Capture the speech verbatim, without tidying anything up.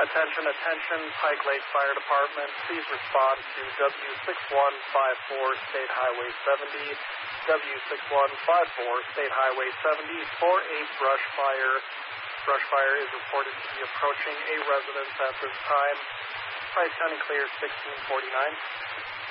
Attention, attention, Pike Lake Fire Department, please respond to W six one five four State Highway seventy, W six one five four State Highway seventy for a brush fire. Brush fire is reported to be approaching a residence at this time. Price County clear sixteen forty-nine.